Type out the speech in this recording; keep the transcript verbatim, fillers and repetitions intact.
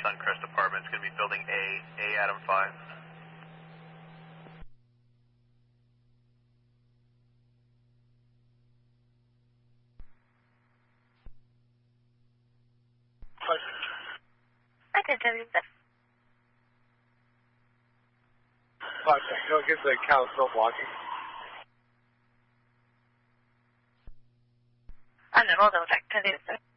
Suncrest Apartments. Going to be building A, A Adam five. I can tell you that. Okay, go get the cow still blocking. I know, hold on, I can tell you that.